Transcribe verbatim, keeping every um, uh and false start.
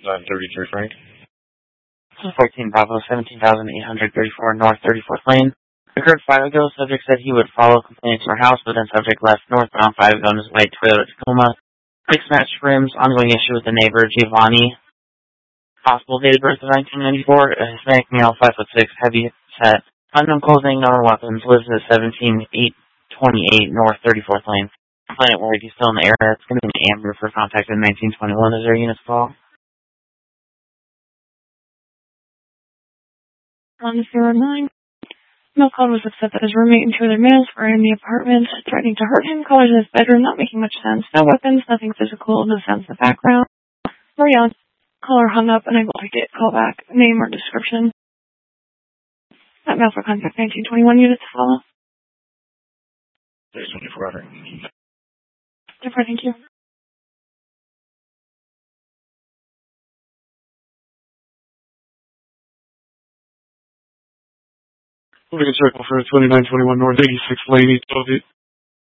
nine thirty-three Frank. fourteen Bravo, seventeen thousand eight hundred thirty-four North thirty-fourth Lane. Occurred five ago. Subject said he would follow complaint to her house, but then subject left northbound five ago on his white Toyota Tacoma. Six matched rims. Ongoing issue with the neighbor, Giovanni. Possible date of birth of nineteen ninety-four. A Hispanic male, five foot six, heavy set. Unknown clothing, no weapons. Lives at seventeen eight twenty-eight North thirty-fourth Lane. Complainant worried he's still in the area. It's going to be an Amber for contact in nineteen twenty-one. Is there units call? On zero nine. No call was upset that his roommate and two other males were in the apartment, threatening to hurt him. Callers in his bedroom, not making much sense. No weapons, nothing physical, no sounds in the background. Very young. Caller hung up, unable to get call back, name or description. That male for contact nineteen twenty-one units to follow. There's twenty-four hundred. Different, thank you. Moving a circle for twenty-nine twenty-one North eighty-sixth Lane, East twelve